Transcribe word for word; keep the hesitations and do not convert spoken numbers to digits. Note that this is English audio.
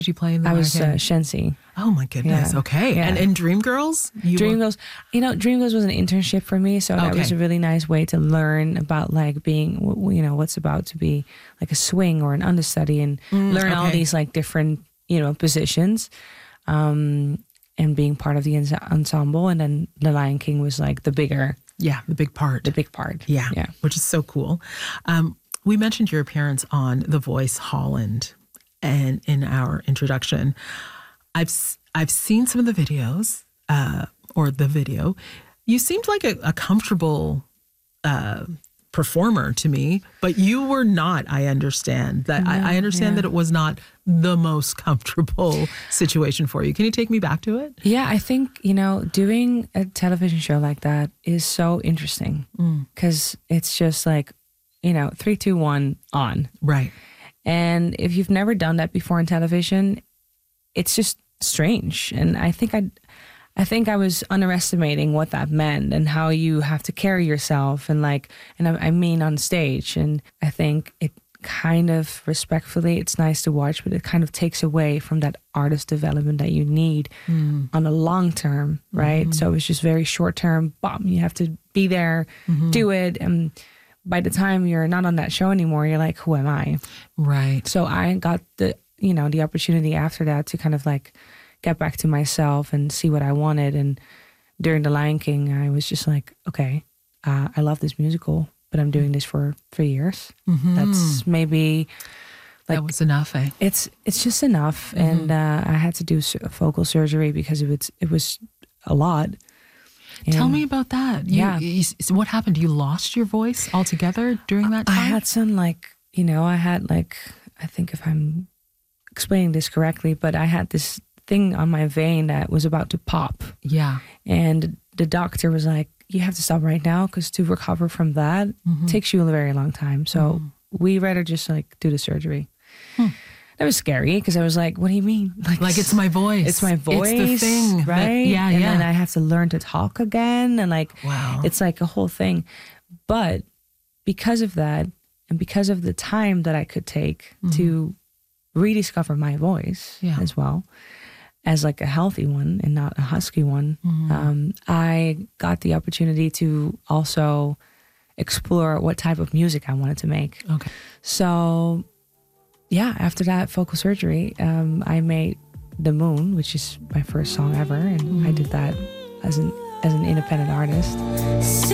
Did you play in the I was uh, Lion King? Shensi. Oh my goodness. Yeah. Okay. Yeah. And in Dreamgirls? You were- Dreamgirls, you know, Dreamgirls was an internship for me, so that Okay. was a really nice way to learn about like being, w- you know, what's about to be like a swing or an understudy, and learn all okay. these like different, you know, positions, um, and being part of the ens- ensemble. And then The Lion King was like the bigger, Yeah, the big part. the big part. Yeah, yeah. which is so cool. Um, we mentioned your appearance on The Voice Holland, and in our introduction, I've s- I've seen some of the videos uh, or the video. You seemed like a, a comfortable uh, performer to me, but you were not. I understand that. I, I understand yeah. that it was not the most comfortable situation for you. Can you take me back to it? Yeah, I think, you know, doing a television show like that is so interesting because it's just like, you know, three, two, one, on. Right. And if you've never done that before in television, it's just strange. And I think I, I think I was underestimating what that meant and how you have to carry yourself, and like, and I, I mean on stage. And I think it kind of, respectfully, it's nice to watch, but it kind of takes away from that artist development that you need on a long term, right? Mm-hmm. So it's just very short term. Bomb, you have to be there, mm-hmm. do it, and by the time you're not on that show anymore, you're like, who am I? Right. So I got the, you know, the opportunity after that to kind of like get back to myself and see what I wanted. And during The Lion King, I was just like, okay, uh, I love this musical, but I'm doing this for three years. Mm-hmm. That's maybe like, that was enough, eh? It's it's just enough. Mm-hmm. And uh, I had to do vocal surgery because it was, it was a lot. And tell me about that. You, yeah. You, so what happened? You lost your voice altogether during that time? I had some like, you know, I had like, I think if I'm explaining this correctly, but I had this thing on my vein that was about to pop. Yeah. And the doctor was like, you have to stop right now because to recover from that mm-hmm. takes you a very long time. So mm-hmm. we rather just like do the surgery. Hmm. That was scary because I was like, what do you mean? Like, like it's my voice. It's my voice. It's the thing. Right? That, yeah, and yeah. then I have to learn to talk again. And like, wow. It's like a whole thing. But because of that, and because of the time that I could take mm-hmm. to rediscover my voice yeah. as well, as like a healthy one and not a husky one, mm-hmm. um, I got the opportunity to also explore what type of music I wanted to make. Okay. So yeah, after that vocal surgery, um, I made The Moon, which is my first song ever. And mm-hmm. I did that as an, as an independent artist.